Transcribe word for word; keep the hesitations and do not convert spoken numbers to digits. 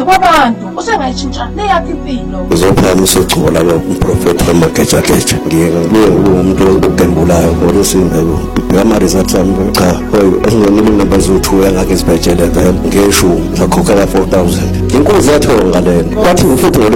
okuningi kwabantu usengayitshintsha leyakho impilo. Uzophama usugcobo labo umprofeti wamagejageja. Ngiye ngumuntu ogembulayo ngolusimeko. Ngama-results ami cha hoyo engingenile nabazuthi uyangake isibhejele vele ngeshumi ngakhokha four thousand. Inkunzi yathonga lena. Kwathi futhi